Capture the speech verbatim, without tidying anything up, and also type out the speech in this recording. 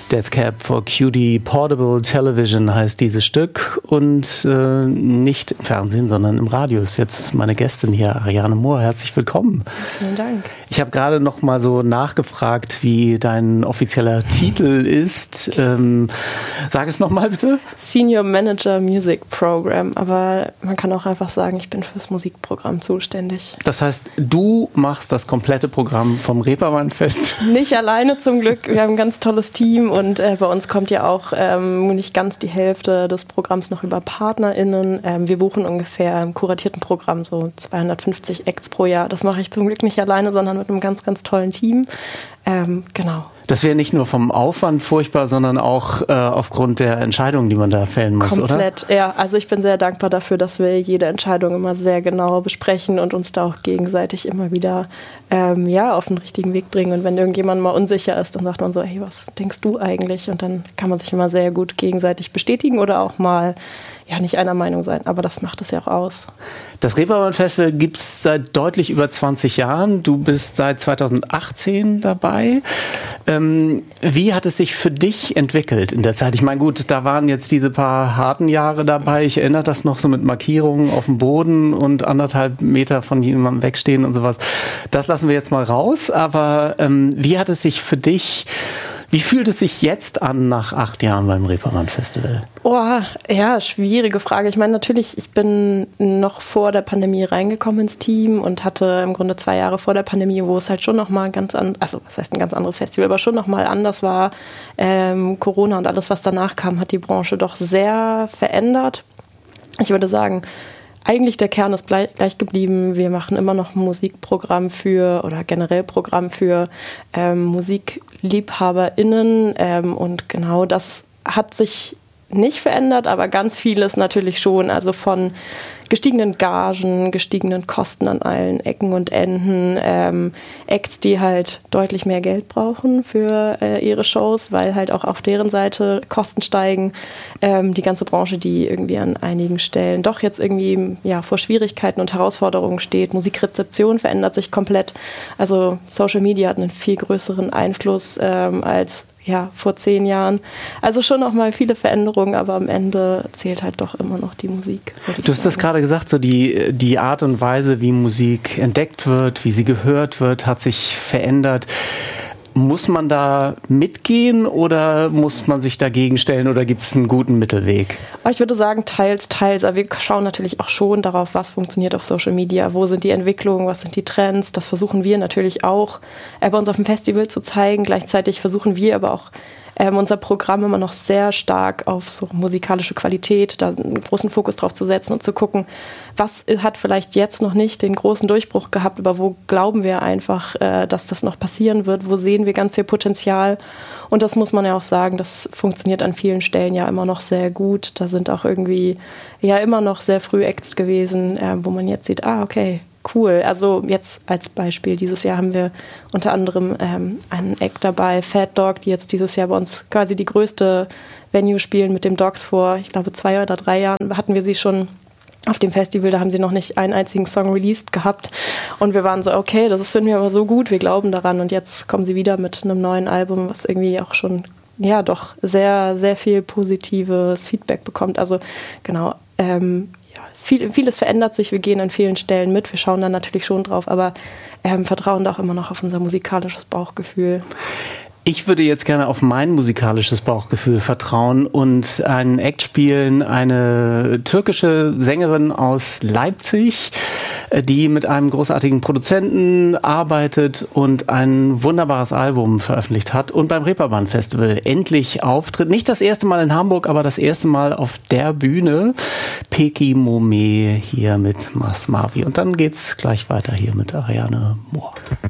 Death Cab for Cutie Portable Television heißt dieses Stück und äh, nicht im Fernsehen, sondern im Radio ist jetzt meine Gästin hier, Ariane Mohr. Herzlich willkommen. Vielen Dank. Ich habe gerade noch mal so nachgefragt, wie dein offizieller Titel ist. Ähm, sag es noch mal bitte. Senior Manager Music Program, aber man kann auch einfach sagen, ich bin fürs Musikprogramm zuständig. Das heißt, du machst das komplette Programm vom Reeperbahn-Fest? Nicht alleine zum Glück. Wir haben ein ganz tolles Team und äh, bei uns kommt ja auch ähm, nicht ganz die Hälfte des Programms noch über PartnerInnen. Ähm, wir buchen ungefähr im kuratierten Programm so zweihundertfünfzig Acts pro Jahr. Das mache ich zum Glück nicht alleine, sondern mit einem ganz, ganz tollen Team. Ähm, genau. Das wäre nicht nur vom Aufwand furchtbar, sondern auch äh, aufgrund der Entscheidungen, die man da fällen muss, Komplett, oder? Komplett, ja. Also ich bin sehr dankbar dafür, dass wir jede Entscheidung immer sehr genau besprechen und uns da auch gegenseitig immer wieder ähm, ja, auf den richtigen Weg bringen. Und wenn irgendjemand mal unsicher ist, dann sagt man so, hey, was denkst du eigentlich? Und dann kann man sich immer sehr gut gegenseitig bestätigen oder auch mal ja nicht einer Meinung sein. Aber das macht es ja auch aus. Das Reeperbahn-Festival gibt es seit deutlich über zwanzig Jahren. Du bist seit zweitausendachtzehn dabei. Ähm, wie hat es sich für dich entwickelt in der Zeit? Ich meine, gut, da waren jetzt diese paar harten Jahre dabei. Ich erinnere das noch so mit Markierungen auf dem Boden und anderthalb Meter von jemandem wegstehen und sowas. Das lassen wir jetzt mal raus. Aber ähm, wie hat es sich für dich Wie fühlt es sich jetzt an nach acht Jahren beim Reeperbahn-Festival? Oh, ja, schwierige Frage. Ich meine, natürlich, ich bin noch vor der Pandemie reingekommen ins Team und hatte im Grunde zwei Jahre vor der Pandemie, wo es halt schon nochmal ganz anders, also was heißt ein ganz anderes Festival, aber schon nochmal anders war. Ähm, Corona und alles, was danach kam, hat die Branche doch sehr verändert. Ich würde sagen, eigentlich der Kern ist gleich geblieben. Wir machen immer noch ein Musikprogramm für oder generell Programm für ähm, MusikliebhaberInnen ähm, und genau das hat sich nicht verändert, aber ganz vieles natürlich schon. Also von gestiegenen Gagen, gestiegenen Kosten an allen Ecken und Enden, ähm, Acts, die halt deutlich mehr Geld brauchen für äh, ihre Shows, weil halt auch auf deren Seite Kosten steigen. Ähm, die ganze Branche, die irgendwie an einigen Stellen doch jetzt irgendwie ja, vor Schwierigkeiten und Herausforderungen steht. Musikrezeption verändert sich komplett. Also Social Media hat einen viel größeren Einfluss ähm, als ja, vor zehn Jahren. Also schon noch mal viele Veränderungen, aber am Ende zählt halt doch immer noch die Musik. Du hast das gerade gesagt, so die, die Art und Weise, wie Musik entdeckt wird, wie sie gehört wird, hat sich verändert. Muss man da mitgehen oder muss man sich dagegen stellen oder gibt es einen guten Mittelweg? Ich würde sagen, teils, teils. Aber wir schauen natürlich auch schon darauf, was funktioniert auf Social Media, wo sind die Entwicklungen, was sind die Trends. Das versuchen wir natürlich auch bei uns auf dem Festival zu zeigen. Gleichzeitig versuchen wir aber auch Ähm, unser Programm immer noch sehr stark auf so musikalische Qualität, da einen großen Fokus drauf zu setzen und zu gucken, was hat vielleicht jetzt noch nicht den großen Durchbruch gehabt, aber wo glauben wir einfach, äh, dass das noch passieren wird, wo sehen wir ganz viel Potenzial und das muss man ja auch sagen, das funktioniert an vielen Stellen ja immer noch sehr gut, da sind auch irgendwie ja immer noch sehr früh Acts gewesen, äh, wo man jetzt sieht, ah okay, cool. Also jetzt als Beispiel, dieses Jahr haben wir unter anderem ähm, einen Act dabei, Fat Dog, die jetzt dieses Jahr bei uns quasi die größte Venue spielen mit dem Dogs. Vor, ich glaube, zwei oder drei Jahren hatten wir sie schon auf dem Festival, da haben sie noch nicht einen einzigen Song released gehabt und wir waren so, okay, das finden wir aber so gut, wir glauben daran und jetzt kommen sie wieder mit einem neuen Album, was irgendwie auch schon, ja doch, sehr, sehr viel positives Feedback bekommt. Also genau, ähm, Viel, vieles verändert sich, wir gehen an vielen Stellen mit, wir schauen dann natürlich schon drauf, aber ähm, vertrauen auch immer noch auf unser musikalisches Bauchgefühl. Ich würde jetzt gerne auf mein musikalisches Bauchgefühl vertrauen und einen Act spielen, eine türkische Sängerin aus Leipzig, die mit einem großartigen Produzenten arbeitet und ein wunderbares Album veröffentlicht hat und beim Reeperbahn-Festival endlich auftritt. Nicht das erste Mal in Hamburg, aber das erste Mal auf der Bühne. Peki Mome hier mit Mas Mavi. Und dann geht's gleich weiter hier mit Ariane Mohr.